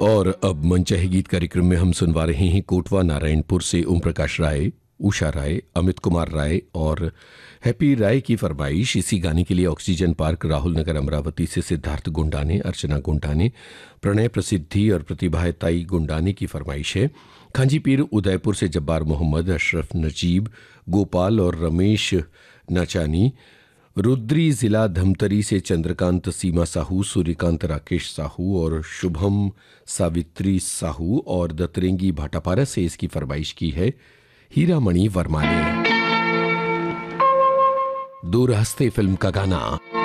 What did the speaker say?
और अब मन चाहे गीत कार्यक्रम में हम सुनवा रहे हैं कोटवा नारायणपुर से ओम प्रकाश राय, उषा राय, अमित कुमार राय और हैप्पी राय की फरमाइश। इसी गाने के लिए ऑक्सीजन पार्क, राहुल नगर, अमरावती से सिद्धार्थ गुंडाने, अर्चना गुंडाने, प्रणय प्रसिद्धि और प्रतिभाताई गुंडाने की फरमाइश है। खांजी पीर उदयपुर से जब्बार मोहम्मद, अशरफ नजीब, गोपाल और रमेश नाचानी, रुद्री जिला धमतरी से चंद्रकांत सीमा साहू, सूर्यकांत राकेश साहू और शुभम सावित्री साहू और दतरेंगी भाटापारा से इसकी फरमाइश की है हीरामणि वर्मा ने। दूर हस्ते फिल्म का गाना।